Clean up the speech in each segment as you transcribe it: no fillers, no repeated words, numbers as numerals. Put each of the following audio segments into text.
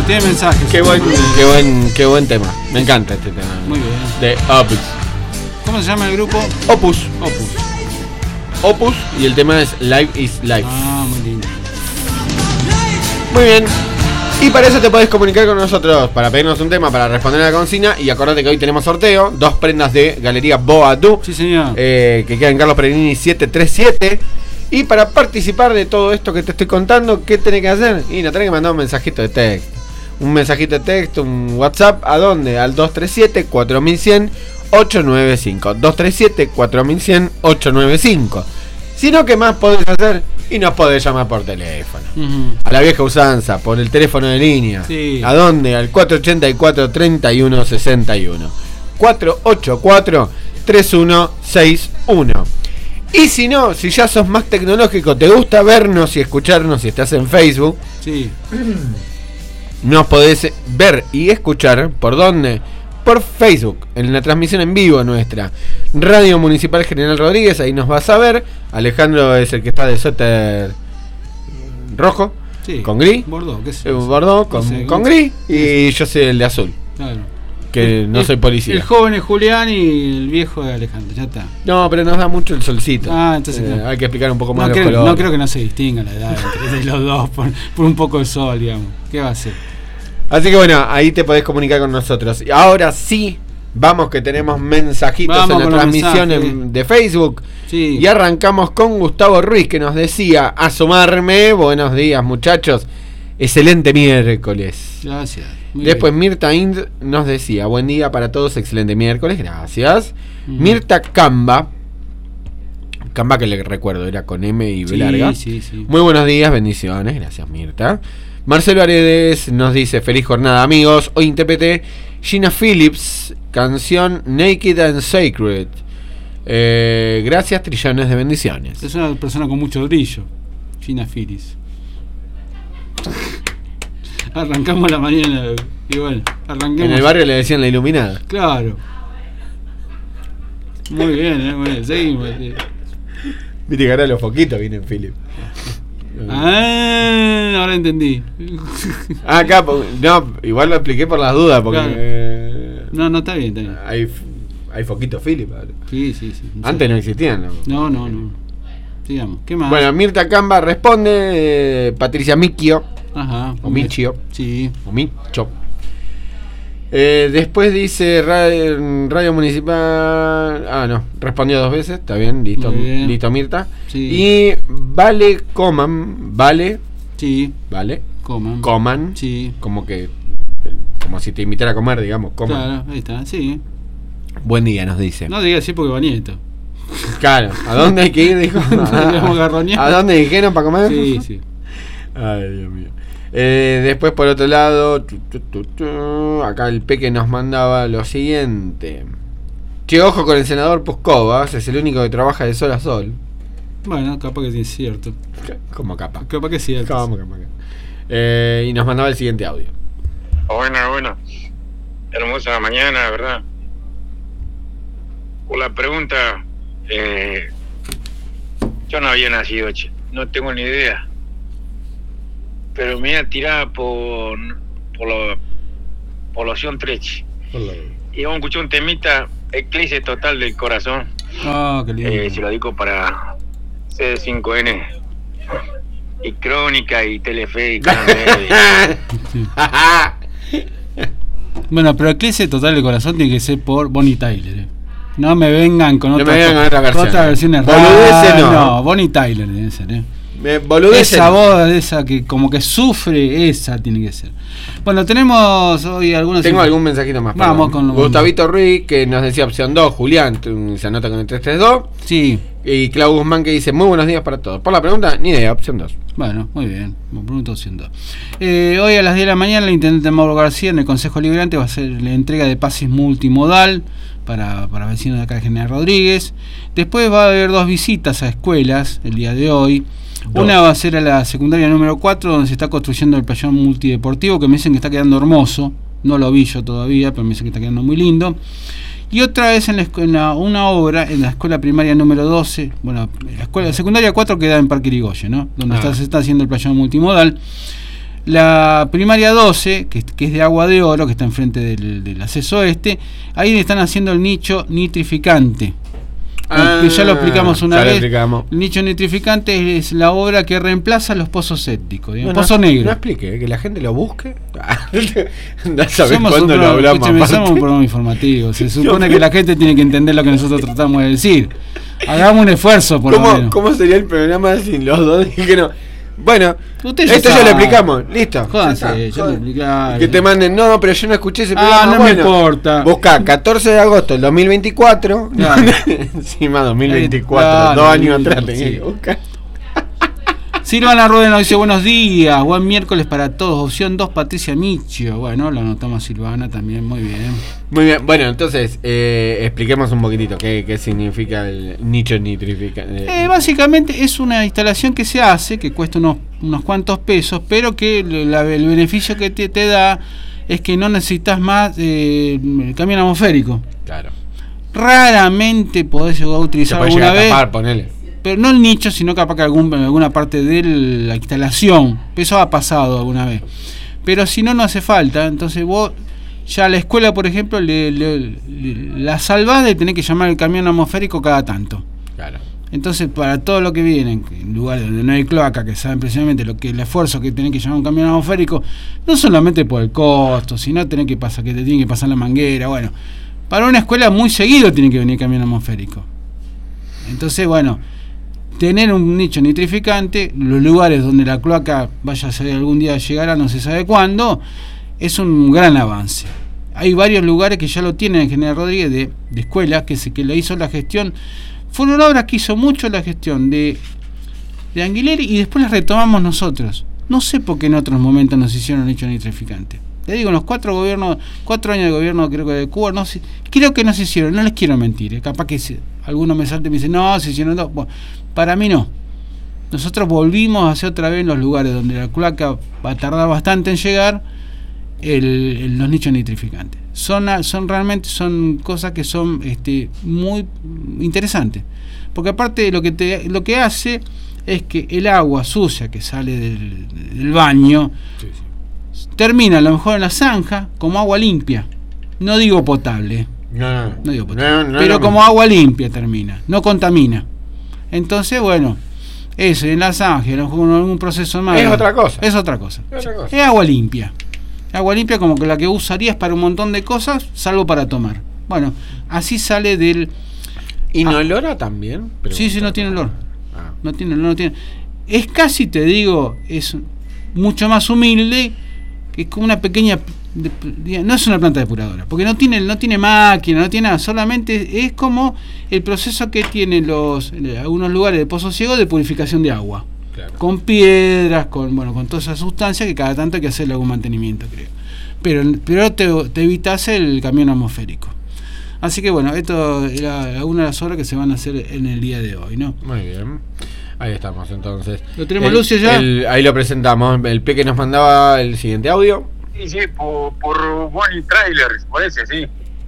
tiene mensajes. Qué buen tema. Me encanta este tema. Muy bien. De Opus. ¿Cómo se llama el grupo? Opus y el tema es Life is Life. Ah, muy lindo. Muy bien. Y para eso te podés comunicar con nosotros para pedirnos un tema, para responder a la consigna. Y acordate que hoy tenemos sorteo. 2 prendas de Galería Boadú. Sí, señor. Que queda en Carlos Peregrini 737. Y para participar de todo esto que te estoy contando, ¿qué tenés que hacer? Y nos tenés que mandar un mensajito de texto. Un mensajito de texto, un WhatsApp. ¿A dónde? Al 237-4100-895. 237-4100-895. Si no, ¿qué más podés hacer? Y nos podés llamar por teléfono. A la vieja usanza, por el teléfono de línea. Sí. ¿A dónde? Al 484-3161. 484-3161. Y si no, si ya sos más tecnológico, te gusta vernos y escucharnos si estás en Facebook. Sí. Nos podés ver y escuchar. ¿Por dónde? Por Facebook, en la transmisión en vivo nuestra. Radio Municipal General Rodríguez, ahí nos vas a ver. Alejandro es el que está de suéter rojo, Sí. con gris. Bordeaux, ¿qué es? Bordeaux con gris. Y yo soy el de azul, Claro. que no soy policía. El joven es Julián y el viejo es Alejandro, ya está. No, pero nos da mucho el solcito. Entonces Hay que explicar un poco más no los creo, colores. no creo que no se distinga la edad entre los dos por un poco de sol, digamos. ¿Qué va a hacer? Así que bueno, ahí te podés comunicar con nosotros. Y ahora sí, vamos que tenemos mensajitos Vamos en la transmisión de Facebook. Sí. Y arrancamos con Gustavo Ruiz, que nos decía: asomarme, buenos días muchachos, excelente miércoles. Gracias. Después Mirta Ind nos decía: buen día para todos, excelente miércoles, gracias. Mirta Camba, que le recuerdo, era con M y B larga. Sí. Muy buenos días, bendiciones, gracias Mirta. Marcelo Aredes nos dice: feliz jornada amigos, hoy interpreté Gina Phillips, canción Naked and Sacred. Gracias, trillones de bendiciones. Es una persona con mucho brillo, Gina Phillips. Arrancamos la mañana y bueno, arranquemos. En el barrio le decían la iluminada. Claro. Muy bien, muy bien. Seguimos. Viste que ahora los foquitos vienen Philip. Ahora entendí. Acá, no, igual lo expliqué por las dudas, porque claro. No, está bien. Hay foquitos Philip ahora. Sí. Antes no existían, ¿no? No. Digamos, ¿qué más? Bueno, Mirta Camba responde, Patricia Michio. Ajá. O Michio. Sí. O Micho. Después dice Radio Municipal. No, respondió 2 veces. Está bien, listo, bien. Listo Mirta. Sí. Y Vale Coman. Vale. Sí. Vale. Coman. Sí. Como si te invitara a comer, digamos. Coman. Claro, ahí está, sí. Buen día, nos dice. No diga así porque va nieto. Claro, ¿a dónde hay que ir? Dijo. ¿A dónde dijeron para comer? Sí. Ay, Dios mío. Después por otro lado, acá el Peque nos mandaba lo siguiente: che, ojo con el senador Puscovas, es el único que trabaja de sol a sol. Bueno, capaz que sí es cierto. ¿Cómo capaz? Capaz que es cierto. ¿Cómo? Y nos mandaba el siguiente audio. Bueno. Hermosa la mañana, ¿verdad? Por la pregunta, yo no había nacido, no tengo ni idea. Pero me iba a tirar por la opción 3. Y vamos a escuchar un temita, Eclipse Total del Corazón. Qué lindo. Se lo digo para C5N y Crónica y Telefe y Canal Bueno, pero Eclipse Total del Corazón tiene que ser por Bonnie Tyler. No me vengan con otras versiones raras. No, Bonnie Tyler debe ser, Esa voz, esa que como que sufre, esa tiene que ser. Bueno, tenemos hoy algunos. Tengo algún mensajito más. Vamos con Gustavito Ruiz, que nos decía opción 2. Julián se anota con el 332. Sí. Y Clau Guzmán, que dice: muy buenos días para todos. Por la pregunta, ni idea, opción 2. Bueno, muy bien. Pregunta opción 2. Hoy a las 10 de la mañana, el intendente Mauro García en el Consejo Liberante va a hacer la entrega de pases multimodal para vecinos de acá de General Rodríguez. Después va a haber 2 visitas a escuelas el día de hoy. Una va a ser a la secundaria número 4, donde se está construyendo el playón multideportivo, que me dicen que está quedando hermoso. No lo vi yo todavía, pero me dicen que está quedando muy lindo. Y otra vez una obra en la escuela primaria número 12. Bueno, la secundaria 4 queda en Parque Irigoyen, ¿no? Donde se está haciendo el playón multimodal. La primaria 12, que es de Agua de Oro, que está enfrente del acceso este, ahí le están haciendo el nicho nitrificante. Que ya lo explicamos una vez. El nicho nitrificante es la obra que reemplaza los pozos sépticos, pozo negro. No explique, que la gente lo busque. No sabes cuándo lo hablamos. Somos un programa informativo. Se supone que la gente tiene que entender lo que nosotros tratamos de decir. Hagamos un esfuerzo por lo menos. ¿Cómo sería el programa sin los dos? Bueno, esto ya lo explicamos, listo. Jódanse, ya lo explicamos. Que te manden, no, pero yo no escuché ese programa. No me importa. Buscá 14 de agosto del 2024. Claro. Encima 2024, 2 años atrás tenía que buscar. Silvana Rueda nos dice buenos días, buen miércoles para todos. Opción 2, Patricia Michio. Bueno, lo anotamos a Silvana también, muy bien. Muy bien, bueno, entonces expliquemos un poquitito qué significa el nicho nitrificante. Básicamente es una instalación que se hace, que cuesta unos cuantos pesos, pero que el beneficio que te da es que no necesitas más el camión atmosférico. Claro. Raramente podés llegar a utilizar alguna vez. Ponele. Pero no el nicho, sino capaz que alguna parte de la instalación. Eso ha pasado alguna vez. Pero si no hace falta. Entonces vos, ya a la escuela, por ejemplo, la salvás de tener que llamar el camión atmosférico cada tanto. Claro. Entonces, para todo lo que viene, en lugares donde no hay cloaca, que saben precisamente el esfuerzo que tenés que llamar un camión atmosférico, no solamente por el costo, sino que te tiene que pasar la manguera. Bueno, para una escuela muy seguido tiene que venir camión atmosférico. Entonces, bueno, tener un nicho nitrificante, los lugares donde la cloaca vaya a ser algún día llegará, no se sabe cuándo, es un gran avance. Hay varios lugares que ya lo tienen en General Rodríguez de escuelas que le hizo la gestión. Fueron obras que hizo mucho la gestión de Anguilleri y después las retomamos nosotros. No sé por qué en otros momentos nos hicieron nicho nitrificante. Te digo, en los 4 años de gobierno creo que de Cuba, creo que no se hicieron, no les quiero mentir. Capaz que algunos me salten y me dicen, no, se hicieron 2. Bueno, para mí no. Nosotros volvimos a hacer otra vez en los lugares donde la cloaca va a tardar bastante en llegar, los nichos nitrificantes. Realmente cosas que son muy interesantes. Porque aparte lo que hace es que el agua sucia que sale del baño termina a lo mejor en la zanja como agua limpia. No digo potable. No digo potable. Pero como agua limpia termina. No contamina. Entonces, bueno, eso en la zanja, a lo mejor en algún proceso más. Es otra cosa. Es agua limpia. Agua limpia como que la que usarías para un montón de cosas, salvo para tomar. Bueno, así sale del... ¿Y no olora también? Sí, no tiene olor. No tiene. Es casi, te digo, es mucho más humilde, que es como una pequeña... no es una planta depuradora, porque no tiene máquina, no tiene nada, solamente es como el proceso que tienen algunos lugares de Pozo Ciego de purificación de agua. Claro. Con piedras, con todas esas sustancias que cada tanto hay que hacerle algún mantenimiento, creo. Pero te evitas el camión atmosférico. Así que bueno, esto era una de las obras que se van a hacer en el día de hoy, ¿no? Muy bien. Ahí estamos entonces. ¿Lo tenemos, Lucio, ya? Ahí lo presentamos. El Peque nos mandaba el siguiente audio. Sí, por Bonnie Trailer, parece, sí.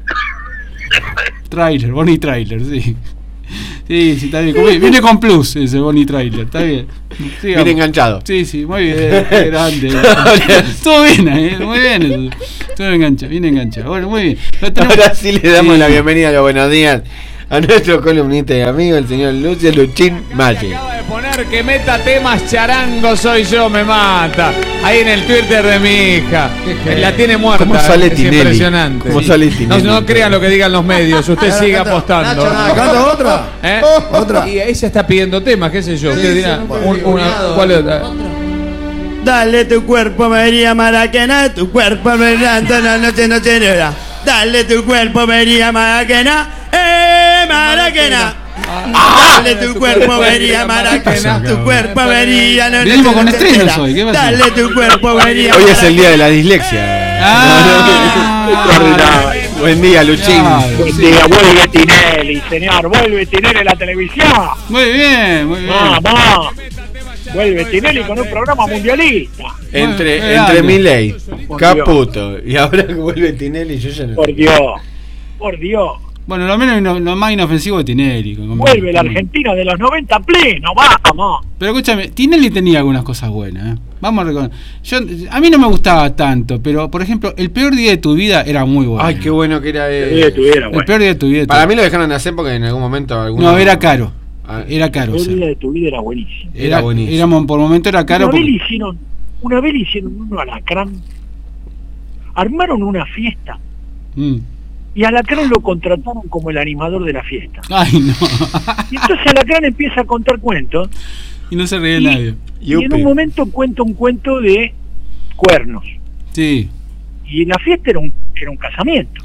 Bonnie Trailer, sí. Sí, está bien. Viene con plus ese Bonnie Trailer, está bien. Sigamos. Viene enganchado. Sí, muy bien. Grande. Todo bien, muy bien. Todo bien enganchado. Bueno, muy bien. Ahora sí le damos la bienvenida a los buenos días a nuestro columnista y amigo, el señor Lucio Luchín Maggi. Acaba de poner que meta temas charango, soy yo, me mata. Ahí en el Twitter de mi hija. La tiene muerta. ¿Cómo sale es Tinelli? Impresionante. ¿Cómo sale Tinelli? No crean lo que digan los medios. Usted sigue apostando. ¿Canta otra? ¿Otra? Y ella está pidiendo temas, qué sé yo. Usted dirá, ¿cuál es otra? Dale tu cuerpo, María Maraquena. Tu cuerpo me encanta la noche, hora. Dale tu cuerpo, María Maraquena. Maraquena. Dale tu cuerpo, vería Maraquena. Tu cuerpo vería. Venimos con estrenos hoy, ¿qué pasa? Dale tu cuerpo, vería. Hoy es el día de la dislexia. Buen día, Luchín. Buen día, vuelve Tinelli, señor. Vuelve Tinelli a la televisión. Muy bien. Vamos. Vuelve Tinelli con un programa mundialista. Entre Milei, Caputo y ahora que vuelve Tinelli, yo ya no. Por Dios. Bueno, lo más inofensivo de Tinelli. Vuelve la Argentina de los 90 pleno, vamos. Pero escúchame, Tinelli tenía algunas cosas buenas, ¿eh? Vamos a reconocer. A mí no me gustaba tanto, pero por ejemplo, El peor día de tu vida era muy bueno. Ay, qué bueno que era. El peor día de tu vida. Para mí lo dejaron de hacer porque en algún momento. No, era caro. Era caro. El peor día de tu vida era buenísimo. Era buenísimo. Por momento era caro. Una vez le hicieron uno a Alacrán. Armaron una fiesta. Y a Alacrán lo contrataron como el animador de la fiesta. Ay, no. Y entonces Alacrán empieza a contar cuentos. Y no se ríe nadie. Y en un momento cuenta un cuento de cuernos. Sí. Y la fiesta era un casamiento.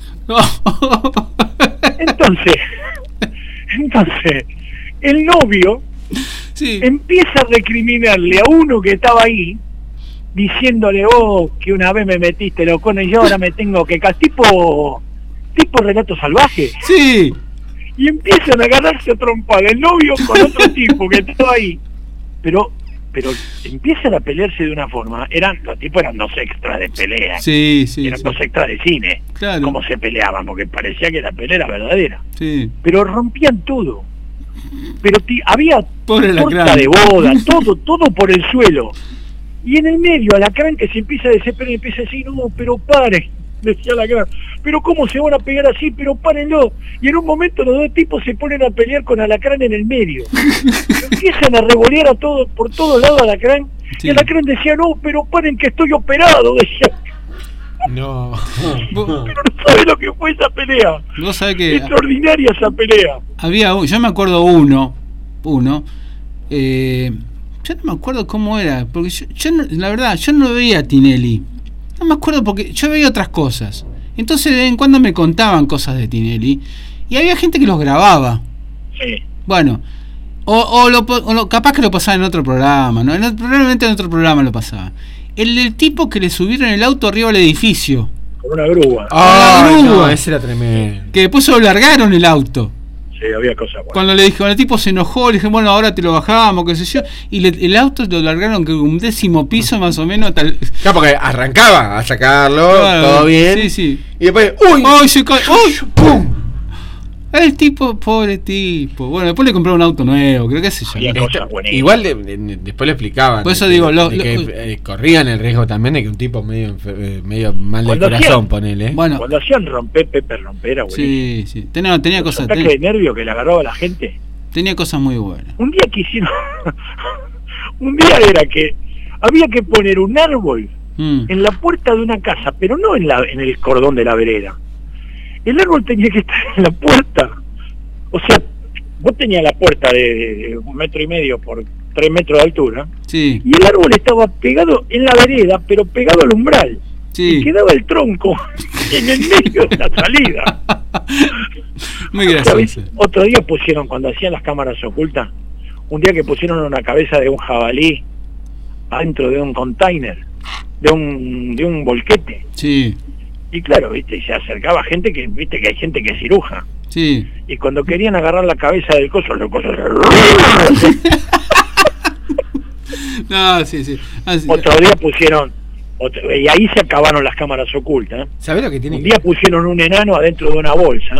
Entonces, el novio empieza a recriminarle a uno que estaba ahí, diciéndole, que una vez me metiste locona y yo ahora me tengo que tipo Relato Salvaje. Sí. Y empiezan a agarrarse a trompar el novio con otro tipo que estaba ahí. Pero empiezan a pelearse de una forma. Los tipos eran 2 extras de pelea. Sí. Eran 2 extras de cine. Claro. Cómo se peleaban, porque parecía que la pelea era verdadera. Sí. Pero rompían todo. Pero había torta de boda, todo por el suelo. Y en el medio Alacrán, que se empieza a desesperar y empieza a decir, no, pero paren, decía Alacrán, pero cómo se van a pegar así, pero párenlo. Y en un momento los 2 tipos se ponen a pelear con Alacrán en el medio. Empiezan a revolear por todos lados a Alacrán. Sí. Y Alacrán decía, no, pero paren que estoy operado, decía. No. Pero no sabés lo que fue esa pelea. Vos sabés que extraordinaria esa pelea. Yo me acuerdo uno. Yo no me acuerdo cómo era, porque la verdad, yo no veía a Tinelli. No me acuerdo porque yo veía otras cosas. Entonces de vez en cuando me contaban cosas de Tinelli y había gente que los grababa. Sí. Bueno, capaz que lo pasaba en otro programa, ¿no? Probablemente en otro programa lo pasaba. El tipo que le subieron el auto arriba del edificio. Con una grúa. No, ese era tremendo. Que después se lo largaron el auto. Sí, había cosas buenas. Cuando el tipo se enojó, le dije, bueno, ahora te lo bajamos, qué sé yo. Y el auto lo largaron que un 10º piso más o menos. Claro, porque arrancaba a sacarlo, todo bien. Sí. Y después, ¡Uy! Se cae. ¡Uy! ¡Pum! El tipo, pobre tipo. Bueno, después le compró un auto nuevo, creo que se llama. Igual después le explicaban. Por eso digo, corrían el riesgo también de que un tipo medio mal de corazón, ponele. Bueno, cuando hacían Pepe romper era buenísimo. Sí. Tenía cosas. Ataque de nervio que le agarraba a la gente. Tenía cosas muy buenas. Un día que hicieron. Un día era que había que poner un árbol en la puerta de una casa, pero no en el cordón de la vereda. El árbol tenía que estar en la puerta. O sea, vos tenías la puerta de 1,5 metros por 3 metros de altura. Sí. Y el árbol estaba pegado en la vereda, pero pegado al umbral. Sí. Y quedaba el tronco en el medio de la salida. Muy gracioso. Otro día pusieron, cuando hacían las cámaras ocultas, un día que pusieron una cabeza de un jabalí adentro de un container, de un volquete. Sí. Y claro, viste, se acercaba gente que, viste que hay gente que es ciruja. Sí. Y cuando querían agarrar la cabeza del coso, el coso no, sí. Otro día pusieron, y ahí se acabaron las cámaras ocultas. ¿Sabés lo que tiene? Un día pusieron un enano adentro de una bolsa.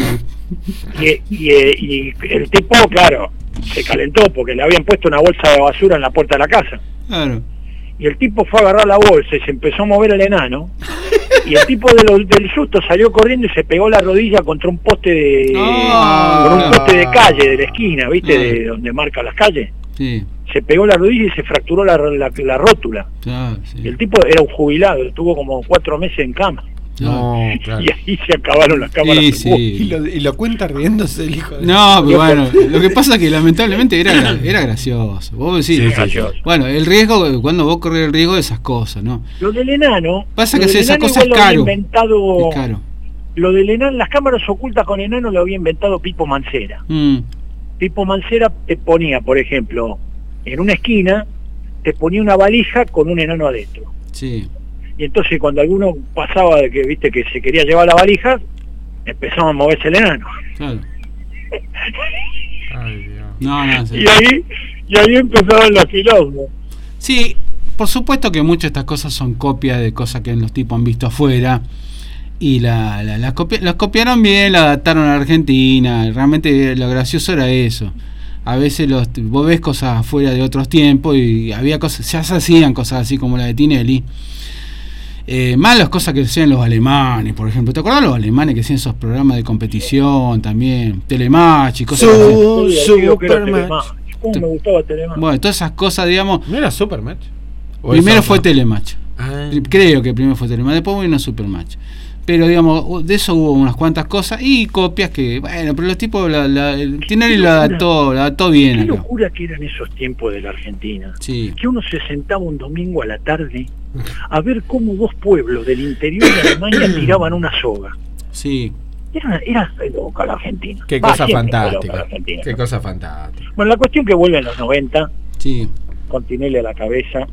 Y el tipo, claro, se calentó porque le habían puesto una bolsa de basura en la puerta de la casa. Claro. Y el tipo fue a agarrar la bolsa y se empezó a mover el enano. Y el tipo del susto salió corriendo y se pegó la rodilla contra un poste de poste de calle, de la esquina, ¿viste? De donde marca las calles. Sí. Se pegó la rodilla y se fracturó la rótula. Sí. Y el tipo era un jubilado, estuvo como 4 meses en cama. No, claro. Y ahí se acabaron las cámaras. Sí. Y lo cuenta riéndose el hijo de... No, pero bueno, lo que pasa es que lamentablemente era gracioso. Vos decís, gracioso. Bueno, el riesgo, cuando vos corres el riesgo de esas cosas, ¿no? Lo del enano... Pasa que esa cosa es caro. Es caro. Lo del enano, las cámaras ocultas con enano lo había inventado Pipo Mancera. Pipo Mancera te ponía, por ejemplo, en una esquina, te ponía una valija con un enano adentro. Sí. Y entonces cuando alguno pasaba de que viste que se quería llevar la valija, empezaba a moverse el enano. Claro. Ay, Dios. No, sí. y ahí empezaron los quilombos. Sí, por supuesto que muchas de estas cosas son copias de cosas que los tipos han visto afuera. y las copiaron bien, la adaptaron a Argentina. Realmente lo gracioso era eso. A veces vos ves cosas afuera de otros tiempos y había cosas, ya se hacían cosas así como la de Tinelli. Más las cosas que hacían los alemanes, por ejemplo. ¿Te acuerdas los alemanes que hacían esos programas de competición también? Telematch y cosas así. Supermatch. ¿Cómo me gustaba Telematch? Bueno, todas esas cosas, digamos. ¿No era Supermatch? Primero fue Telematch. Ah. Creo que primero fue Telematch, después vino Supermatch. Pero digamos, de eso hubo unas cuantas cosas y copias que, bueno, pero los tipos, Tinelli lo adaptó bien. Qué acá. locura que eran esos tiempos de la Argentina. Sí. Que uno se sentaba un domingo a la tarde a ver cómo dos pueblos del interior de Alemania tiraban una soga. Sí. Era re loca la Argentina. Qué Va, cosa siempre fue loca la fantástica. Argentina. Qué cosa fantástica. Bueno, la cuestión que vuelve en los 90, Sí. con Tinelli a la cabeza,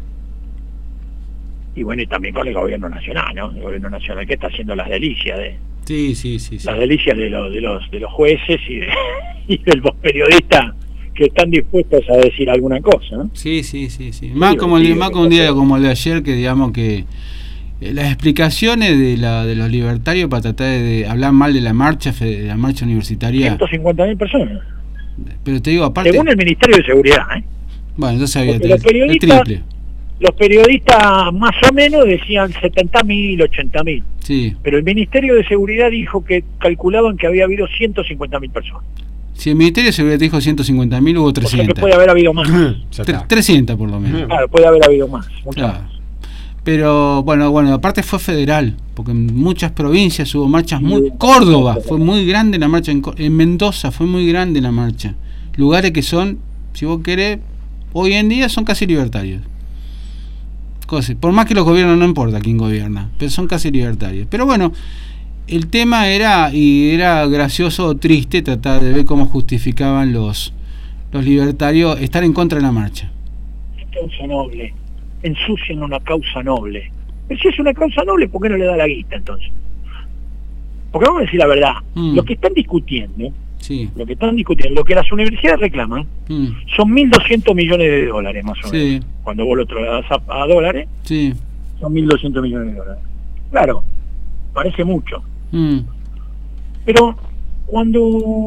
y bueno, y también con el gobierno nacional, ¿no? El gobierno nacional que está haciendo las delicias Sí. las delicias de los jueces y de los periodistas que están dispuestos a decir alguna cosa, ¿no? Sí. Más como un día como el de ayer, que digamos que las explicaciones de los libertarios para tratar de hablar mal de la marcha universitaria. 150.000 personas. Pero te digo, aparte. Según el Ministerio de Seguridad, ¿eh? Bueno, entonces había Porque los el periodistas, triple. los periodistas más o menos decían 70.000, 80.000. Sí. Pero el Ministerio de Seguridad dijo que calculaban que había habido 150.000 personas. Si el Ministerio de Seguridad dijo 150.000, hubo O sea 300. que puede haber habido más. Ya está. 300 por lo menos. Claro, puede haber habido más. Muchas Claro. más. Pero bueno, aparte fue federal, porque en muchas provincias hubo marchas muy... Córdoba fue muy grande la marcha, en Mendoza fue muy grande la marcha. Lugares que son, si vos querés, hoy en día son casi libertarios. Por más que los gobiernos, no importa quién gobierna, pero son casi libertarios. Pero bueno, el tema era gracioso o triste tratar de ver cómo justificaban los libertarios estar en contra de la marcha. Causa noble. Ensucian una causa noble. Pero si es una causa noble, ¿por qué no le da la guita entonces? Porque vamos a decir la verdad, lo que están discutiendo, Sí. lo que las universidades reclaman, son 1.200 millones de dólares más o menos. Sí. Cuando vos lo trasladas a dólares, Sí. son 1.200 millones de dólares. Claro, parece mucho. Mm. Pero cuando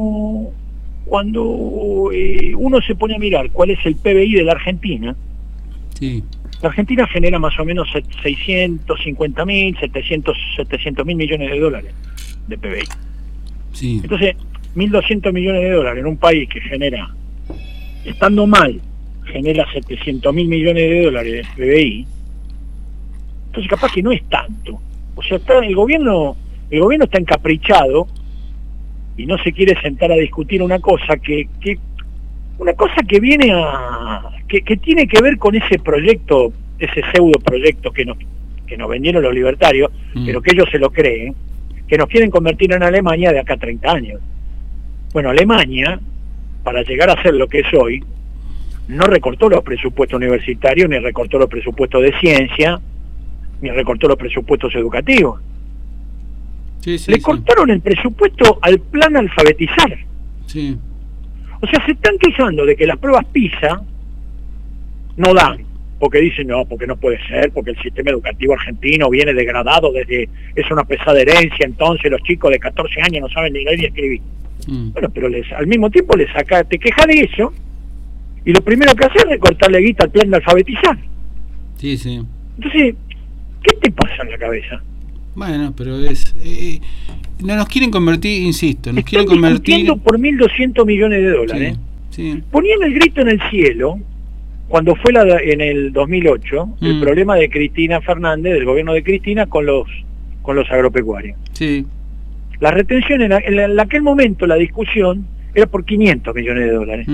uno se pone a mirar cuál es el PBI de la Argentina, Sí. la Argentina genera más o menos 650.000, 700.000 millones de dólares de PBI. Sí. Entonces, 1.200 millones de dólares en un país que genera, estando mal, genera 700.000 millones de dólares de PBI, entonces capaz que no es tanto. O sea, el gobierno está encaprichado y no se quiere sentar a discutir una cosa que viene que tiene que ver con ese proyecto, ese pseudo proyecto que nos vendieron los libertarios, pero que ellos se lo creen, que nos quieren convertir en Alemania de acá a 30 años. Bueno, Alemania, para llegar a ser lo que es hoy, no recortó los presupuestos universitarios, ni recortó los presupuestos de ciencia, ni recortó los presupuestos educativos. Sí, Le cortaron el presupuesto al plan alfabetizar. Sí. O sea, se están quejando de que las pruebas PISA no dan, porque dicen no, porque no puede ser, porque el sistema educativo argentino viene degradado es una pesada herencia, entonces los chicos de 14 años no saben ni leer ni escribir. Bueno, pero al mismo tiempo te quejas de eso, y lo primero que haces es recortarle guita al plan de alfabetizar. Sí. Entonces, ¿qué te pasa en la cabeza? Bueno, pero no nos quieren convertir, insisto, nos quieren Están convertir discutiendo por 1.200 millones de dólares. Sí. Ponían el grito en el cielo cuando fue en el 2008 el problema de Cristina Fernández, del gobierno de Cristina con los agropecuarios. Sí. La retención en aquel momento, la discusión era por 500 millones de dólares.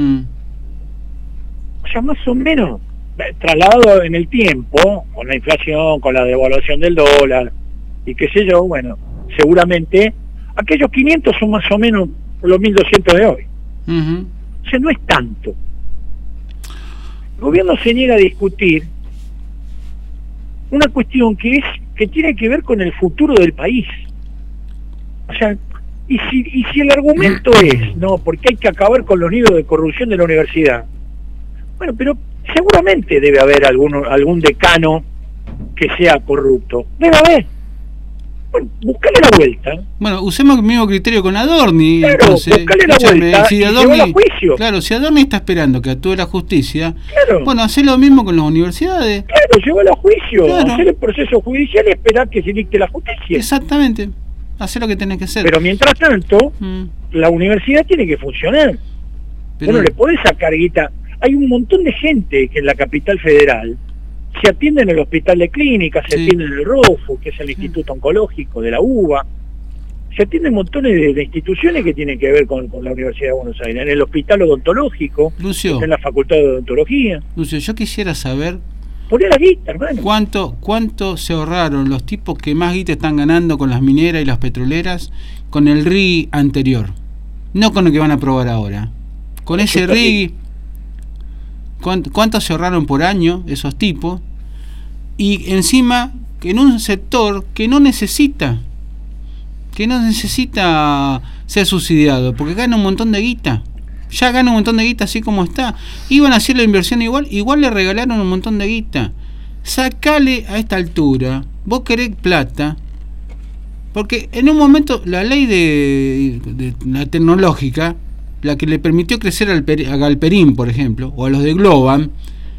O sea, más o menos trasladado en el tiempo, con la inflación, con la devaluación del dólar y qué sé yo, bueno, seguramente aquellos 500 son más o menos los 1.200 de hoy. O sea, no es tanto. El gobierno se niega a discutir una cuestión que tiene que ver con el futuro del país. O sea, y si el argumento es, no, porque hay que acabar con los nidos de corrupción de la universidad, bueno, pero seguramente debe haber algún decano que sea corrupto. Debe haber. Bueno, buscale la vuelta. Bueno, usemos el mismo criterio con Adorni. Claro, Entonces, buscale la vuelta si y Adorni, llevarlo a juicio. claro, si Adorni está esperando que actúe la justicia, Claro. bueno, hacer lo mismo con las universidades. Claro, llévalo a juicio, Claro. hacer el proceso judicial y esperar que se dicte la justicia. Exactamente. Hacer lo que tenés que hacer. Pero mientras tanto, Mm, la universidad tiene que funcionar. pero- Bueno, le podés sacar guita. Hay un montón de gente que en la capital federal se atiende en el hospital de clínicas, se Sí. atiende en el ROFU, que es el Instituto Oncológico de la UBA. Se atienden montones de instituciones que tienen que ver con la Universidad de Buenos Aires. En el hospital odontológico, Lucio, en la Facultad de Odontología. Lucio, yo quisiera saber Poné la guita, hermano. cuánto se ahorraron los tipos que más guita están ganando con las mineras y las petroleras con el RIGI anterior. No con lo que van a aprobar ahora. Con ese Está bien. RIGI, ¿cuánto se ahorraron por año esos tipos? Y encima, que en un sector que no necesita ser subsidiado, porque gana un montón de guita. Ya gana un montón de guita así como está. Iban a hacer la inversión igual le regalaron un montón de guita. Sacale a esta altura, vos querés plata, porque en un momento la ley de la tecnológica, la que le permitió crecer a Galperín, por ejemplo, o a los de Globan,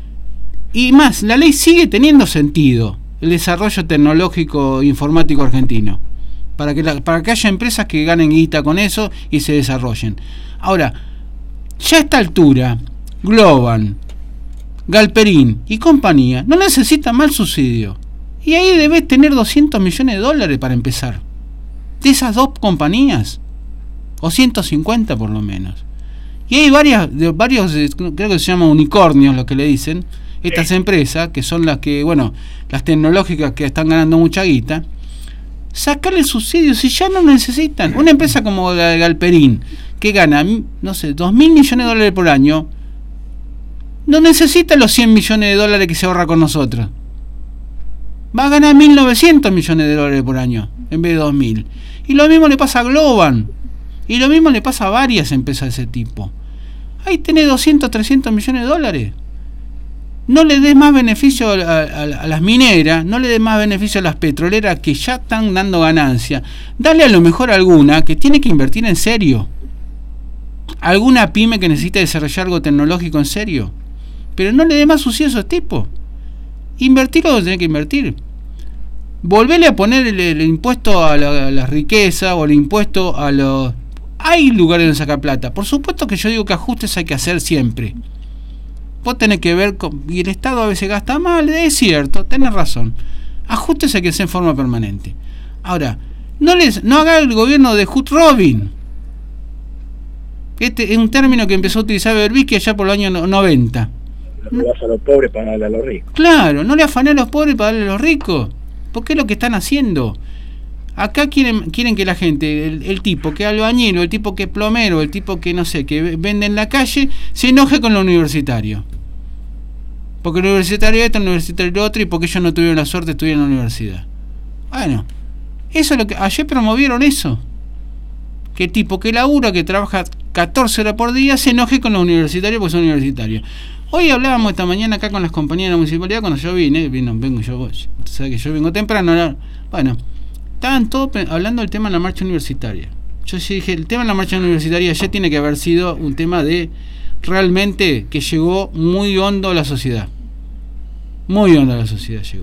y más, la ley sigue teniendo sentido, el desarrollo tecnológico informático argentino, para que haya empresas que ganen guita con eso y se desarrollen. Ahora, ya a esta altura, Globan, Galperín y compañía no necesitan más subsidio. Y ahí debes tener 200 millones de dólares para empezar. De esas dos compañías. O 150 por lo menos. Y hay varios, creo que se llaman unicornios lo que le dicen. Estas empresas, que son las que, bueno, las tecnológicas que están ganando mucha guita. Sacarle subsidios si ya no necesitan. Una empresa como la de Galperín, que gana, no sé, 2.000 millones de dólares por año, no necesita los 100 millones de dólares que se ahorra con nosotros. Va a ganar 1.900 millones de dólares por año en vez de 2.000. Y lo mismo le pasa a Globan. Y lo mismo le pasa a varias empresas de ese tipo. Ahí tenés 200, 300 millones de dólares. No le des más beneficio a las mineras, no le des más beneficio a las petroleras que ya están dando ganancia. Dale a lo mejor a alguna que tiene que invertir en serio. Alguna pyme que necesita desarrollar algo tecnológico en serio. Pero no le des más subsidios a esos tipos. Invertir lo que tenés que invertir. Volverle a poner el impuesto a la riqueza o el impuesto a los... Hay lugares donde sacar plata. Por supuesto que yo digo que ajustes hay que hacer siempre. Vos tenés que ver y el Estado a veces gasta mal, es cierto, tenés razón. Ajustes hay que hacer en forma permanente. Ahora, no haga el gobierno de Hut Robin. Este es un término que empezó a utilizar Berbisky allá por los años 90. Le das a los pobres para darle a los ricos. Claro, no le afané a los pobres para darle a los ricos. Porque es lo que están haciendo. Acá quieren que la gente, el tipo que es albañil, o el tipo que es plomero, el tipo que no sé, que vende en la calle, se enoje con lo universitario. Porque el universitario esto, el universitario lo otro, y porque ellos no tuvieron la suerte de estudiar en la universidad. Bueno, eso es lo que ayer promovieron eso. Que el tipo que labura, que trabaja 14 horas por día, se enoje con los universitarios porque son universitarios. Hoy hablábamos esta mañana acá con las compañías de la municipalidad, cuando yo vengo yo, sabes que yo vengo temprano, bueno, estaban todos hablando del tema de la marcha universitaria. Yo sí dije, el tema de la marcha universitaria ya tiene que haber sido un tema de realmente que llegó muy hondo a la sociedad. Muy hondo a la sociedad llegó.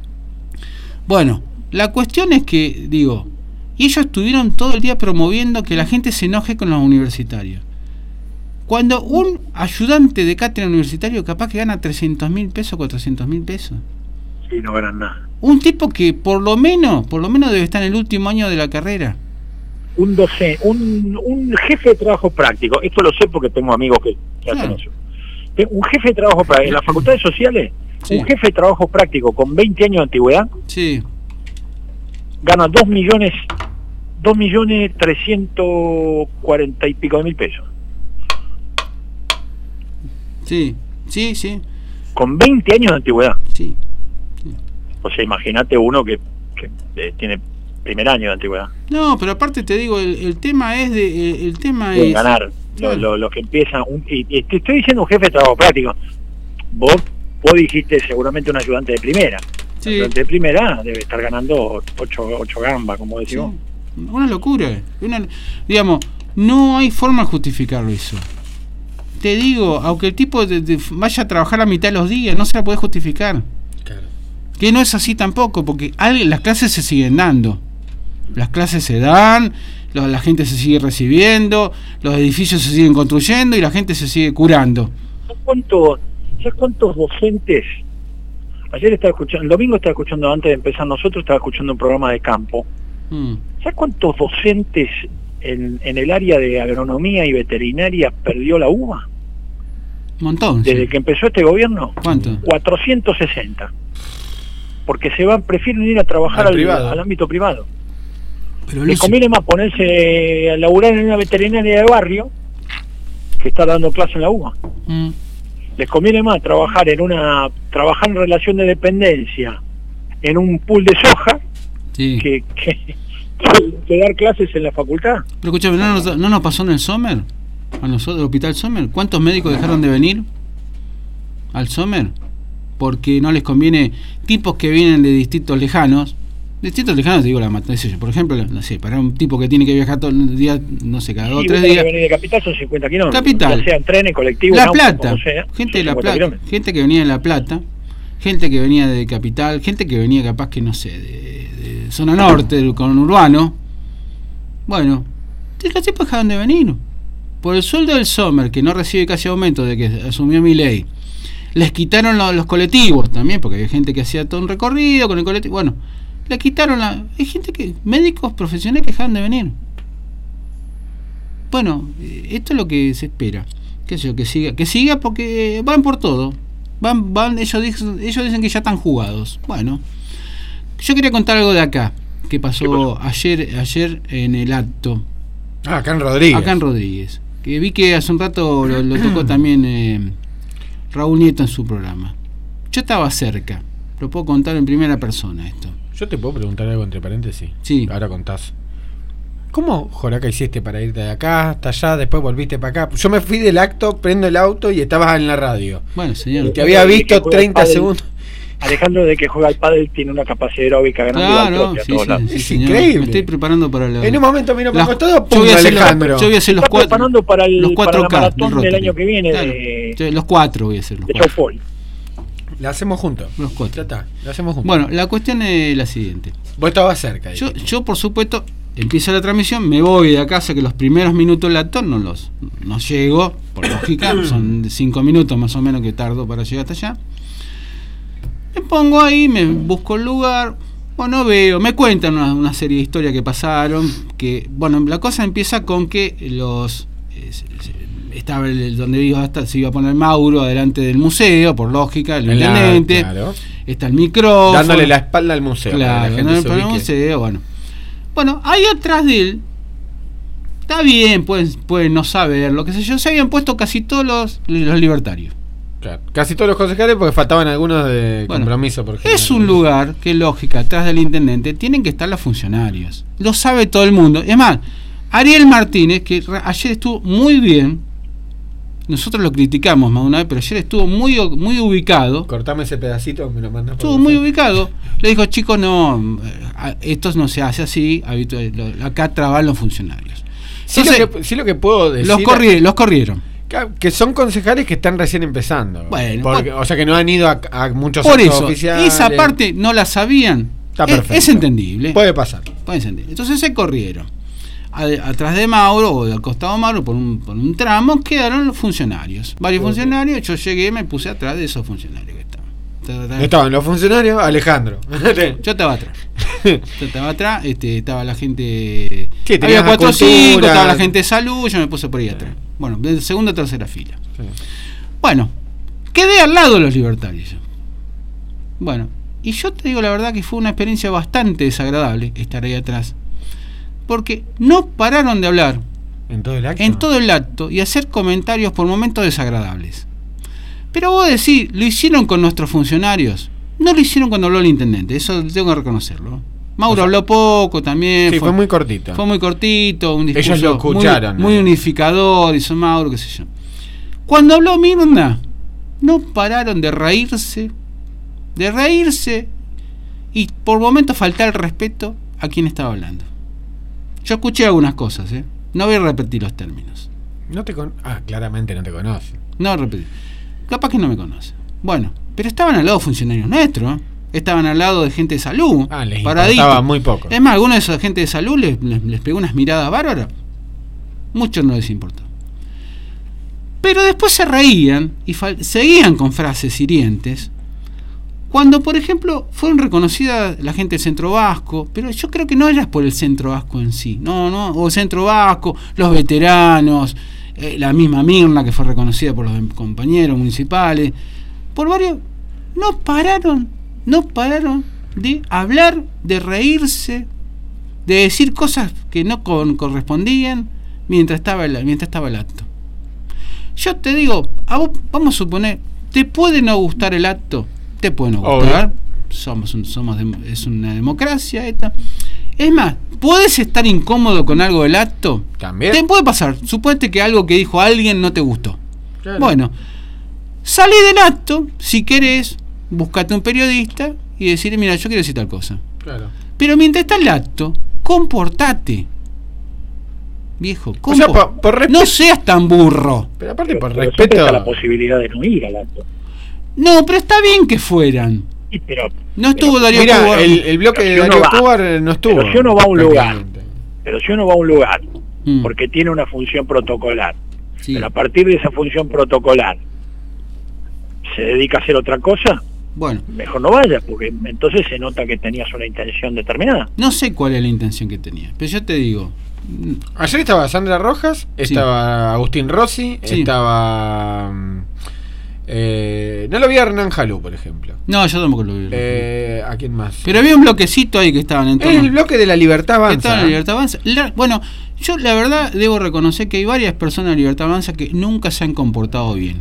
Bueno, la cuestión es que, digo, y ellos estuvieron todo el día promoviendo que la gente se enoje con los universitarios. Cuando un ayudante de cátedra universitario capaz que gana 300.000 pesos, 400.000 pesos. Sí, no ganan nada. Un tipo que por lo menos debe estar en el último año de la carrera. Un docente, un jefe de trabajo práctico, esto lo sé porque tengo amigos que Claro. hacen eso. Un jefe de trabajo práctico, en las facultades sociales, Sí. un jefe de trabajo práctico con 20 años de antigüedad Sí, gana 2.340 y pico de mil pesos. sí. Con 20 años de antigüedad. Sí. O sea, imagínate uno que tiene primer año de antigüedad. No, pero aparte te digo, el tema es el tema Pueden es ganar. Claro. Los que empiezan... y te estoy diciendo un jefe de trabajo práctico. Vos dijiste seguramente un ayudante de primera. Sí. De primera debe estar ganando 8 gambas, como decimos. Sí. Una locura. Digamos, no hay forma de justificarlo eso. Te digo, aunque el tipo vaya a trabajar la mitad de los días, no se la puede justificar. Claro. Que no es así tampoco, porque las clases se siguen dando. Las clases se dan, la gente se sigue recibiendo, los edificios se siguen construyendo y la gente se sigue curando. ¿Sabes cuántos docentes? Ayer estaba escuchando, el domingo estaba escuchando, antes de empezar nosotros, estaba escuchando un programa de campo. ¿Sabes cuántos docentes en el área de agronomía y veterinaria perdió la UBA? Un montón. Desde que empezó este gobierno. ¿Cuánto? 460. Porque prefieren ir a trabajar al ámbito privado. Pero les conviene más ponerse a laburar en una veterinaria de barrio que estar dando clase en la UBA. Les conviene más trabajar en relación de dependencia en un pool de soja, sí, que dar clases en la facultad. Pero escúchame, ¿no nos pasó en el Sommer? A nosotros, el Hospital Sommer. ¿Cuántos médicos dejaron de venir al Sommer? Porque no les conviene, tipos que vienen de distritos lejanos, te digo, por ejemplo, no sé, para un tipo que tiene que viajar todo el día, no sé, cada 2 o 3 días. Que venir de Capital son 50 kilómetros. Capital. Ya sean trenes, colectivos, La Plata. sea, Gente de La Plata. Gente que venía de La Plata, gente que venía de Capital, gente que venía capaz que, no sé, de zona norte, del conurbano. Bueno, los tipos dejaron de venir. Por el sueldo del Sommer, que no recibe casi aumento de que asumió Milei, les quitaron los colectivos también, porque había gente que hacía todo un recorrido con el colectivo. Bueno, le quitaron hay gente médicos profesionales que dejaron de venir. Bueno, esto es lo que se espera. ¿Qué sé yo? Que siga porque van por todo. Ellos dicen que ya están jugados. Bueno, yo quería contar algo de acá, que pasó ayer en el acto. Acá en Rodríguez. Que vi que hace un rato lo tocó también Raúl Nieto en su programa. Yo estaba cerca. Lo puedo contar en primera persona esto. Yo te puedo preguntar algo entre paréntesis. Sí. Ahora contás. ¿Cómo, Joraca, hiciste para irte de acá hasta allá, después volviste para acá? Yo me fui del acto, prendo el auto y estabas en la radio. Bueno, señor. Y te había visto 30 segundos. Alejandro, de que juega al pádel, tiene una capacidad aeróbica ganando. Sí, es increíble. Me estoy preparando para en un momento miro para todo. Yo voy a hacer los 4. Preparando para los 4 maratón del año que viene. Claro. Los 4 voy a hacer. De Sao Paulo. La hacemos juntos. Los 4. Ya está. La hacemos juntos. Bueno, la cuestión es la siguiente. Vos estabas cerca. Yo por supuesto, empieza la transmisión, me voy de acá, sé que los primeros minutos del actor no llego, por lógica, son 5 minutos más o menos que tardo para llegar hasta allá. Me pongo ahí, me busco el lugar, bueno, me cuentan una serie de historias que pasaron, que, bueno, la cosa empieza con que estaba donde se iba a poner Mauro adelante del museo, por lógica, el intendente, claro. Está el micrófono. Dándole la espalda al museo. Claro, dándole el museo, bueno, ahí atrás de él, está bien, pueden no saber, lo que sé yo, se habían puesto casi todos los libertarios. Claro. Casi todos los concejales, porque faltaban algunos de compromiso. Por ejemplo. Es un lugar que, lógica, atrás del intendente tienen que estar los funcionarios. Lo sabe todo el mundo. Es más, Ariel Martínez, que ayer estuvo muy bien, nosotros lo criticamos más de una vez, pero ayer estuvo muy ubicado. Cortame ese pedacito, me lo mandas. Estuvo muy ubicado. Le dijo, chicos, no, esto no se hace así, acá trabajan los funcionarios. Entonces, sí, lo que puedo decir. Los corrieron. Que son concejales que están recién empezando. Bueno, o sea que no han ido a muchos por eso, oficiales. Esa parte no la sabían. Está perfecto. Es entendible. Puede pasar. Entonces se corrieron. Atrás de Mauro, o al costado de Mauro, por un tramo, quedaron los funcionarios. Varios funcionarios. Yo llegué, me puse atrás de esos funcionarios que estaban. Estaban los funcionarios, Alejandro. Yo estaba atrás. Estaba la gente. Sí, había 4 o 5, estaba la gente de salud, yo me puse por ahí atrás. Bueno, de segunda o tercera fila. Sí. Bueno, quedé al lado de los libertarios. Bueno, y yo te digo la verdad que fue una experiencia bastante desagradable estar ahí atrás. Porque no pararon de hablar. ¿En todo el acto? En todo el acto y hacer comentarios por momentos desagradables. Pero vos decís, lo hicieron con nuestros funcionarios. No lo hicieron cuando habló el intendente, eso tengo que reconocerlo. Mauro habló poco también. Sí, fue muy cortito. Fue muy cortito, un discurso ellos lo escucharon, muy unificador, hizo Mauro, qué sé yo. Cuando habló Mirna, no pararon de reírse y por momentos faltar el respeto a quien estaba hablando. Yo escuché algunas cosas, no voy a repetir los términos. Claramente no te conoce. No repetir. Capaz que no me conoce. Bueno, pero estaban al lado de funcionarios nuestros, estaban al lado de gente de salud. Les importaba muy poco. Es más, algunos de esos gente de salud les pegó unas miradas bárbaras. Muchos no les importó. Pero después se reían y seguían con frases hirientes. Cuando, por ejemplo, fueron reconocidas la gente del Centro Vasco, pero yo creo que no era por el Centro Vasco en sí, o el Centro Vasco, los veteranos, la misma Mirna, que fue reconocida por los compañeros municipales, por varios, no pararon de hablar, de reírse, de decir cosas que no correspondían mientras estaba el acto. Yo te digo, a vos, vamos a suponer, ¿te puede no gustar el acto? Te puede no gustar. Es una democracia esta. Es más, ¿puedes estar incómodo con algo del acto? También. Te puede pasar. Suponete que algo que dijo alguien no te gustó. Claro. Bueno, salí del acto, si querés, buscate un periodista y decirle, mira, yo quiero decir tal cosa. Claro. Pero mientras está el acto, comportate. Viejo, o sea, por respeto, no seas tan burro. Pero aparte, por Pero respeto. está la posibilidad de no ir al acto. No, pero está bien que fueran. Y pero, No estuvo Darío Mira, Cubar. el bloque de Pero si uno Darío va, Cubar no estuvo. pero si uno va a un lugar, prácticamente. pero si uno va a un lugar, Mm. porque tiene una función protocolar, Sí. pero a partir de esa función protocolar se dedica a hacer otra cosa, Bueno, mejor no vayas, porque entonces se nota que tenías una intención determinada. no sé cuál es la intención que tenía, pero yo te digo, Ayer estaba Sandra Rojas, estaba Agustín Rossi, Sí. estaba. No lo vi a Hernán Jalú, por ejemplo. no, yo tampoco lo vi. ¿A quién más? Pero había un bloquecito ahí que estaban en torno. El bloque de la Libertad que Avanza. estaban en Libertad Avanza. Bueno, yo la verdad debo reconocer que hay varias personas de Libertad Avanza que nunca se han comportado bien.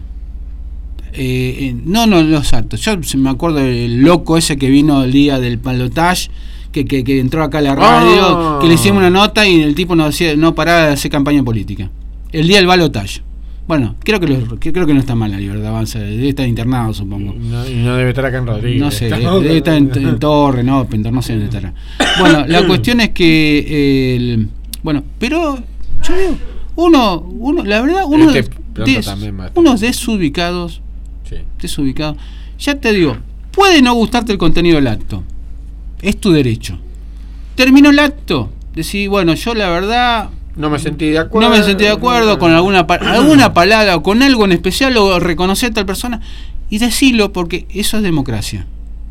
No los actos. Yo me acuerdo del loco ese que vino el día del balotaje, que entró acá a la radio, que le hicimos una nota y el tipo no paraba de hacer campaña política. El día del balotaje. Bueno, creo que no está mal la Libertad Avanza, debe estar internado, supongo. No debe estar acá en Rodríguez. No sé, debe estar en Torre, no sé dónde estará. Bueno, la cuestión es que bueno, pero yo digo, uno la verdad, unos desubicados, ya te digo, puede no gustarte el contenido del acto, es tu derecho. Terminó el acto, decís, bueno, yo la verdad no me sentí de acuerdo. con alguna palabra o con algo en especial, o reconocer a tal persona y decirlo, porque eso es democracia.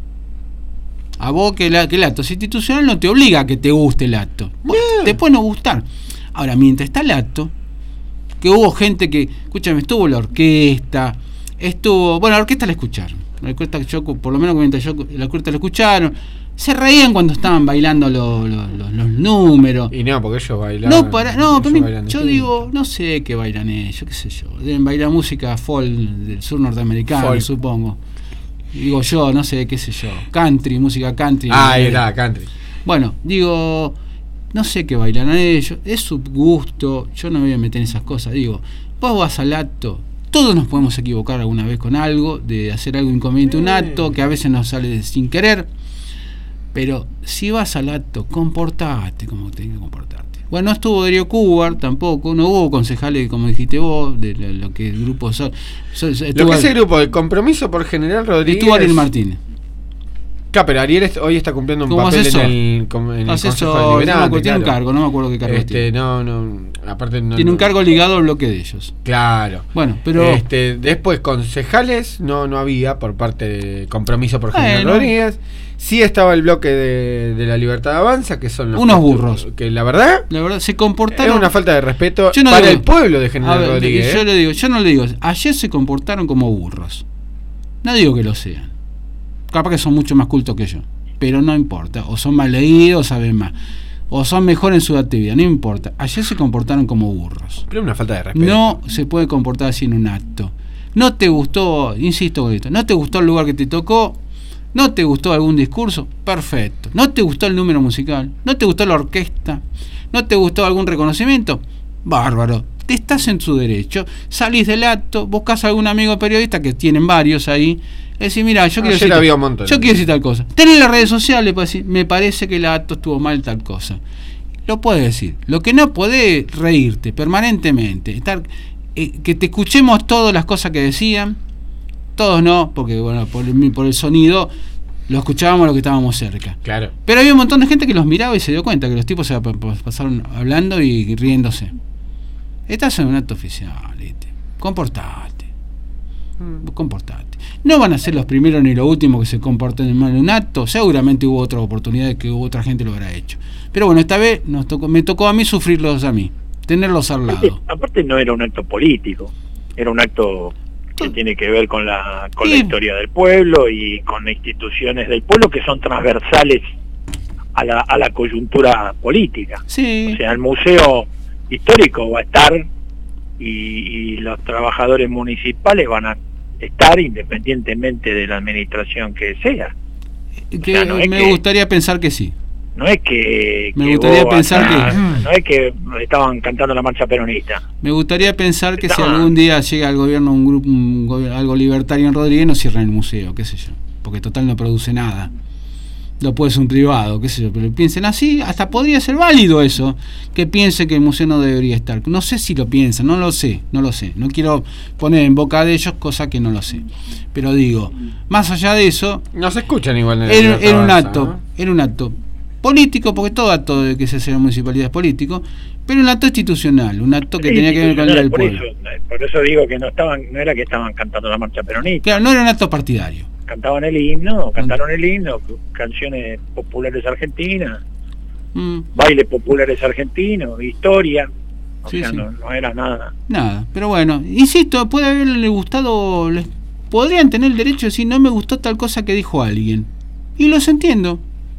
A vos que el acto es institucional no te obliga a que te guste el acto. Te puede no gustar. Ahora, mientras está el acto, que hubo gente que, escúchame, estuvo la orquesta, la orquesta la escucharon. La orquesta, por lo menos mientras la orquesta la escucharon, se reían cuando estaban bailando los números. Y no, porque ellos bailan. Pero yo digo, no sé qué bailan ellos, qué sé yo. Deben bailar música folk del sur norteamericano, supongo. Digo yo, no sé, qué sé yo. Country, música country. Era country. Bueno, digo, no sé qué bailan ellos, es su gusto, yo no me voy a meter en esas cosas. Digo, vos vas al acto, todos nos podemos equivocar alguna vez con algo, de hacer algo inconveniente, un acto que a veces nos sale sin querer. Pero si vas al acto, comportate como tenés que comportarte. Bueno, no estuvo Darío Cubar tampoco, no hubo concejales, como dijiste vos, de lo que el grupo lo que es el grupo de Compromiso por General Rodríguez. Estuvo Ariel Martínez. Claro, pero Ariel hoy está cumpliendo un papel asesor. en el Consejo Deliberante. Tiene un cargo, no me acuerdo qué cargo tiene. Aparte tiene un cargo ligado al bloque de ellos. Claro. Bueno, pero después concejales no había por parte de Compromiso por General Rodríguez. Sí estaba el bloque de la Libertad Avanza, que son unos burros. Que la verdad se comportaron. Es una falta de respeto para el pueblo de General Rodríguez. Yo no le digo, ayer se comportaron como burros. No digo que lo sean. Capaz que son mucho más cultos que yo, pero no importa, o son más leídos, saben más, o son mejor en su actividad, no importa. Ayer se comportaron como burros. Pero es una falta de respeto. No se puede comportar así en un acto. No te gustó, insisto con esto, no te gustó el lugar que te tocó, no te gustó algún discurso, perfecto. No te gustó el número musical, no te gustó la orquesta, no te gustó algún reconocimiento, bárbaro. Te estás en su derecho, salís del acto, buscas a algún amigo periodista, que tienen varios ahí, Es decir, mira, yo quiero Ayer había un montón. yo quiero decir tal cosa. Tenés las redes sociales para decir, me parece que el acto estuvo mal tal cosa. Lo puedes decir. Lo que no podés, reírte permanentemente. Estar que te escuchemos todas las cosas que decían. Todos no, porque bueno, por el sonido lo escuchábamos los que estábamos cerca. Claro. Pero había un montón de gente que los miraba y se dio cuenta que los tipos se pasaron hablando y riéndose. Estás en un acto oficial, ¿viste? Comportate. No van a ser los primeros ni los últimos que se comporten mal en un acto. Seguramente hubo otras oportunidades que otra gente lo habrá hecho. Pero bueno, esta vez me tocó a mí sufrirlos a mí, tenerlos al lado. Aparte no era un acto político, era un acto que tiene que ver con la historia del pueblo y con instituciones del pueblo que son transversales a la coyuntura política. Sí. O sea, el museo histórico va a estar y los trabajadores municipales van a estar independientemente de la administración que sea. Que O sea, no es me gustaría pensar que sí. No es que Me gustaría vos pensar acá- que- no es que estaban cantando la marcha peronista. Me gustaría pensar que si Estaban- algún día llega al gobierno un grupo, algo libertario en Rodríguez, no cierran el museo, qué sé yo. Porque total no produce nada. Lo puede ser un privado, qué sé yo, pero piensen así, hasta podría ser válido eso, que piensen que el museo no debería estar. No sé si lo piensan, no lo sé. No quiero poner en boca de ellos cosas que no lo sé. Pero digo, más allá de eso, No se escuchan igual en la era un Barça, acto, ¿no? era un acto político, porque todo acto de que se hace en la municipalidad es político, pero un acto institucional, un acto que Sí, tenía que ver con el del por pueblo. por eso digo que no era que estaban cantando la marcha peronista. Claro, no era un acto partidario. Cantaban el himno, cantaron el himno, canciones populares argentinas, bailes populares argentinos, historia. O Sí, sea, sí. no era nada. Nada, pero bueno, insisto, puede haberle gustado, podrían tener el derecho de decir no me gustó tal cosa que dijo alguien. Y los entiendo,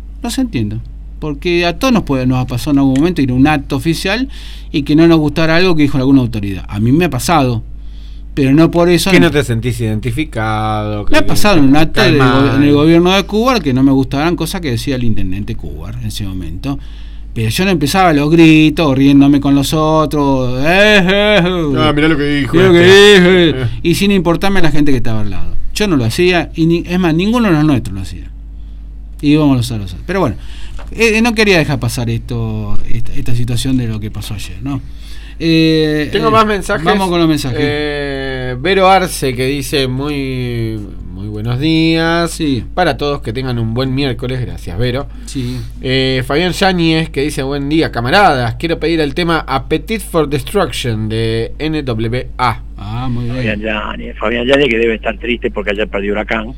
porque a todos nos ha pasado en algún momento ir a un acto oficial y que no nos gustara algo que dijo alguna autoridad. A mí me ha pasado, pero no por eso... Que no te sentís identificado. Me ha pasado en un acto cae mal. en el gobierno de Cuba que no me gustaban cosas que decía el intendente Cuba en ese momento. Pero yo no empezaba los gritos, riéndome con los otros. Ah, mirá lo que dijo. Mirá lo este. que dije. Y sin importarme a la gente que estaba al lado. Yo no lo hacía, y es más, ninguno de los nuestros lo hacía. Y íbamos a los otros. Pero bueno, no quería dejar pasar esta situación de lo que pasó ayer, ¿no? Tengo más mensajes. Vamos con los mensajes. Vero Arce que dice muy buenos días. Sí. Para todos que tengan un buen miércoles. Gracias, Vero. Sí. Fabián Yáñez que dice buen día, camaradas. Quiero pedir el tema Appetite for Destruction de NWA. Ah, muy bien. Fabián Yáñez que debe estar triste porque ayer perdió Huracán.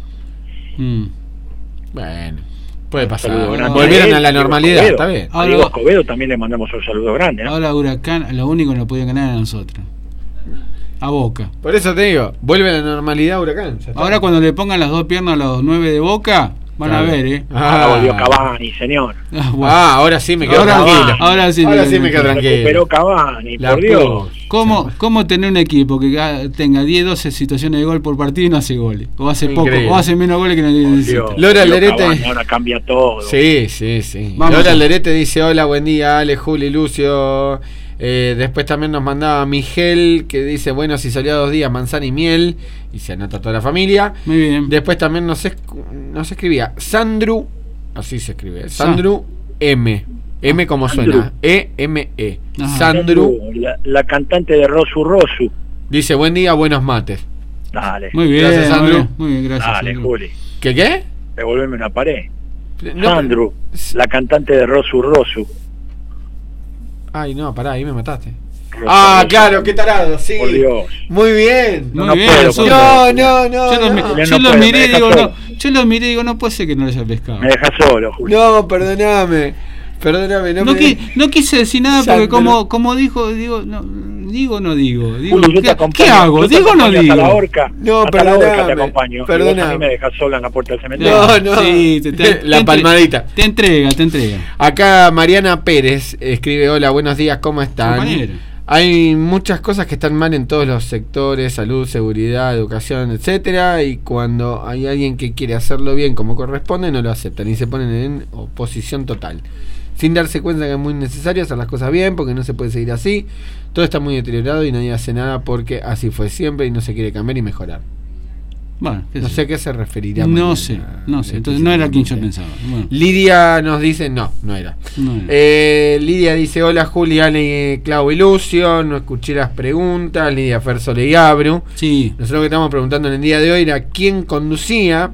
Bueno, puede pasar. Saludo grande. Volvieron a la Diego normalidad, Escobedo. está bien. A Diego Escobedo también le mandamos un saludo grande, ¿no? Ahora Huracán, lo único que nos podía ganar a nosotros. A Boca. Por eso te digo, vuelve a la normalidad Huracán. ya está. Ahora cuando le pongan las dos piernas a los 9 de Boca, van Claro. a ver, Ahora volvió Cavani, señor. Bueno. ahora sí me quedo Ahora tranquilo. sí, ahora sí me quedo tranquilo. Recuperó Cavani, La por Dios. ¿Cómo tener un equipo que tenga 10, 12 situaciones de gol por partido y no hace goles? O hace Increíble. poco, o hace menos goles que no necesita. Dios, Lora volvió Alderete. Cavani, ahora cambia todo. Sí. Vamos. Lola Alderete dice hola, buen día, Ale, Juli, Lucio. Después también nos mandaba Miguel que dice buenos y soleados días, manzana y miel. Y se anota toda la familia. Muy bien. Después también nos escribía Sandru, así se escribe, Sandru M. M como suena, E-M-E. Ajá. Sandru La cantante de Rosu Rosu. dice buen día, buenos mates. Dale. Muy bien, Gracias, muy Sandro. bien, muy bien, gracias. Dale, Sandro. Juli. ¿Qué? Devolveme una pared. No, Sandru, la cantante de Rosu Rosu. Ay, no, pará, ahí me mataste. Rosu Ah, Rosu. claro, qué tarado, sí. Por Dios. Muy bien. Muy No bien, puedo, Azul. No. Yo lo, no. yo No lo puedo, miré me y digo, deja no, solo. yo lo miré y digo, no puede ser que no lo haya pescado. Me deja solo, Juli. No, perdóname. No quise decir nada porque Sandro. como dijo, no digo. Juli, yo te acompaño. ¿Qué hago? Yo te ¿Digo o no acompaño digo? Hasta la horca. No, hasta la horca te perdóname, acompaño. Y vos perdóname. a mí me dejas sola en la puerta del cementerio. No. Sí, La palmadita. Te entrega. Acá Mariana Pérez escribe, hola, buenos días, ¿cómo están? Compañero. Hay muchas cosas que están mal en todos los sectores, salud, seguridad, educación, etcétera, y cuando hay alguien que quiere hacerlo bien como corresponde, no lo aceptan y se ponen en oposición total, sin darse cuenta que es muy necesario hacer las cosas bien, porque no se puede seguir así, todo está muy deteriorado y nadie hace nada porque así fue siempre y no se quiere cambiar y mejorar. Bueno, No sé a qué se referirá. No mañana. sé. Entonces no era quien yo pensaba. Bueno, Lidia nos dice, no era. no era. Lidia dice, hola Julián y Clau y Lucio, no escuché las preguntas. Lidia Fersole y Abru. Sí. Nosotros lo que estamos preguntando en el día de hoy era quién conducía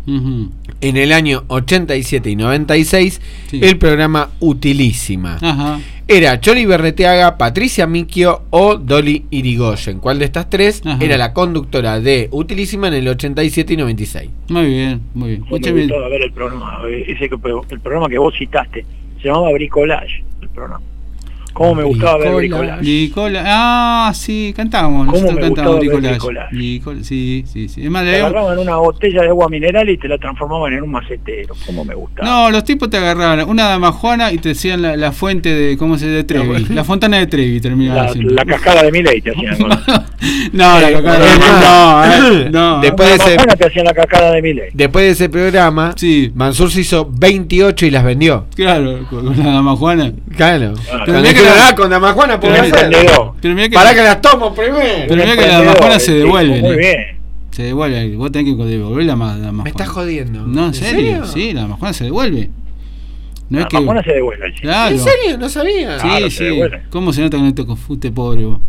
en el año 87 y 96 Sí. el programa Utilísima. Ajá. Era Choli Berreteaga, Patricia Micchio o Dolly Irigoyen. ¿Cuál de estas tres Ajá. era la conductora de Utilísima en el 87 y 96? Muy bien, muy bien. Me Escúchame. gustó ver el programa que vos citaste. Se llamaba Bricolage, el programa. ¿Cómo me gustaba ver Bricolage? Bricolage. Sí, cantábamos. ¿Cómo Nosotros me cantábamos gustaba ver Bricolage. Sí. Es más, Te agarraban una botella de agua mineral y te la transformaban en un macetero. ¿Cómo me gustaba? No, los tipos te agarraban una dama Juana y te decían la fuente de, ¿cómo se dice? De Trevi. La fontana de Trevi terminaba siempre. La cascada de Milei te hacían. No, la cascada de no. Después de ese, Juana te hacían la cascada de Milei. después de ese programa, Sí. Mansur se hizo 28 y las vendió. Claro, con la dama Juana. Claro. Pero Cuando mirá que dijeron, la- con Dama Juana puedo Un hacer. emprendedor. Pero mirá que, Para que las tomo primero. pero mirá que la dama Juana se devuelve. Muy bien. Se devuelve. Vos tenés que devolver la dama Juana. Me estás jodiendo. No, en serio. Sí, la dama Juana se devuelve. No La es que. Juana se devuelve. Sí. Claro. ¿En serio? No sabía. Sí, Claro, se sí. devuelve. ¿Cómo se nota que no te confute, pobre vos?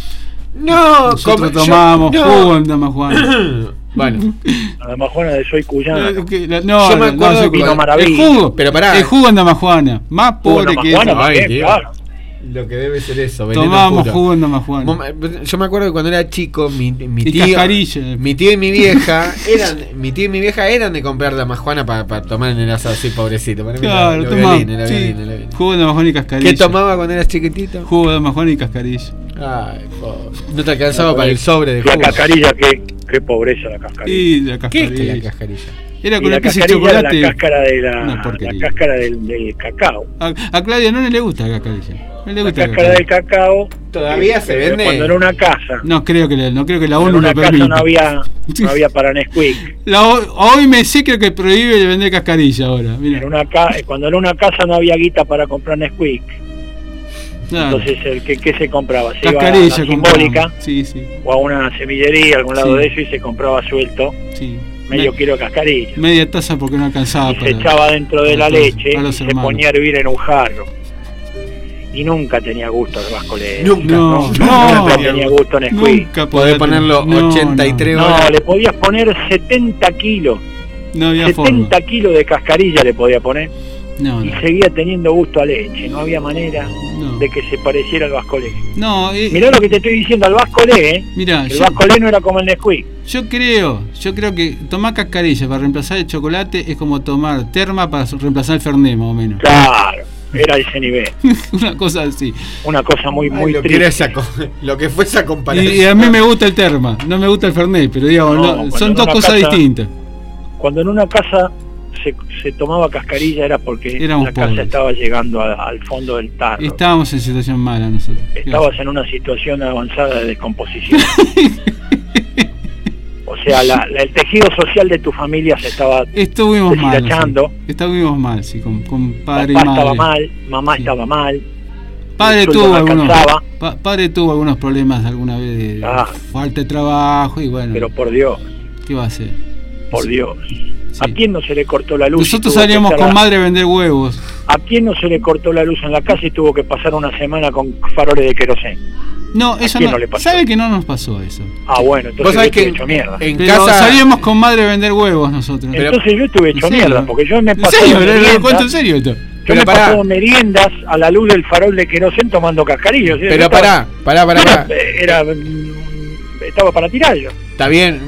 No, Nosotros como- tomábamos yo- jugo en dama Juana. Bueno, La dama Juana de Soy Cuyana. No, Yo me acuerdo soy que culpable. Maravilla. El jugo, Pero pará. el jugo en dama Juana. Más pobre que Juana eso. Ay, también, Dios. claro. lo que debe ser eso. veneno Tomábamos puro. jugo en dama Juana. Yo me acuerdo que cuando era chico, mi Y tío, cascarilla. mi tío y mi vieja eran de comprar Dama Juana para tomar en el asado así, pobrecito. Para mí Claro, lo tomá. violín, lo Sí. violín. Jugo en dama Juana y cascarilla. ¿Qué tomaba cuando eras chiquitito? Jugo de dama Juana y cascarilla. Ay, pobre. No te alcanzaba para el sobre de La jugo. cascarilla, qué pobreza la cascarilla. Y la ¿Qué es cascarilla. la cascarilla? Era Y con la la pieza de cascarilla era chocolate. la cáscara de Una la porquería. cáscara del cacao. A Claudia no le gusta la cascarilla. No le La gusta la cáscara del cascarilla. cacao. ¿Todavía se pero vende? Cuando era una casa. No creo que la En ONU una lo casa permite. no había para Nesquik. Hoy me sé creo que prohíbe vender cascarilla ahora. Mira. Cuando en una casa no había guita para comprar Nesquik. Claro. Entonces, ¿qué se compraba? Se iba a Cascarilla la compramos. Simbólica Sí, sí, o a una semillería, a algún lado Sí. de eso, y se compraba suelto sí. medio kilo de cascarilla. Media taza porque no alcanzaba Y se para. echaba dentro de la para todos, leche para y los se hermanos. ponía a hervir en un jarro. Y nunca tenía gusto el vascolero. Nunca. No, Nunca no, tenía gusto Nesquik. nunca Podés podía ponerlo tener- no, 83 no, No, le podías poner 70 kilos. no había 70 forma. kilos de cascarilla le podía poner. No, Y no, seguía teniendo gusto a leche. No había manera no. de que se pareciera al vascolé. No, Mirá lo que te estoy diciendo, al vascolé, ¿eh? mira, El vascolé no era como el Nesquik. yo creo que tomar cascarilla para reemplazar el chocolate es como tomar terma para reemplazar el Fernet, más o menos. Claro, era ese nivel. Una cosa así. Una cosa muy, Ay, muy lo, que era triste. lo que fue esa comparación. Y a mí me gusta el terma, no me gusta el Fernet, pero digamos, No, no, cuando son en dos una cosas casa- distintas. Cuando en una casa se tomaba cascarilla era porque Éramos la casa pobres. estaba llegando al fondo del tarro. Estábamos en situación mala nosotros. Estabas en una situación avanzada de descomposición. O sea, el tejido social de tu familia se estaba... Estuvimos mal. deshilachando. nosotros. Estuvimos mal, sí, con padre y Papá madre. estaba mal, mamá Sí. estaba mal. Padre el sueldo tuvo no algunos, alcanzaba. padre tuvo algunos problemas alguna vez de Ah. falta de trabajo y bueno, Pero por Dios, ¿qué va a hacer? por Dios. Sí. ¿A quién no se le cortó la luz? y Nosotros tuvo que salíamos estar con madre a vender huevos. ¿A quién no se le cortó la luz en la casa y tuvo que pasar una semana con faroles de querosén? No, eso quién no. no le pasó? ¿Sabe que no nos pasó eso? Ah, bueno, Vos entonces yo sabés que estuve hecho mierda. en Pero casa salíamos con madre a vender huevos nosotros. Pero- Entonces yo estuve hecho ¿En serio? mierda, porque yo me ¿En pasé serio? ¿Le meriendas, cuento en serio esto? yo Pero me pará. pasé meriendas a la luz del farol de querosén tomando cascarillos. Pero pará. Estaba para tirar yo. Está bien,